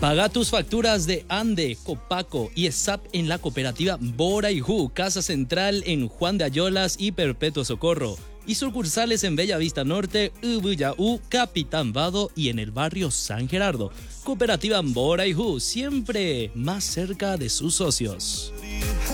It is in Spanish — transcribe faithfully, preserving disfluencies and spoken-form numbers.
Paga tus facturas de Ande, Copaco y S A P en la cooperativa Boraijú, Casa Central en Juan de Ayolas y Perpetuo Socorro. Y sucursales en Bellavista Norte, Ubuyaú, Capitán Vado y en el barrio San Gerardo. Cooperativa Boraijú, siempre más cerca de sus socios.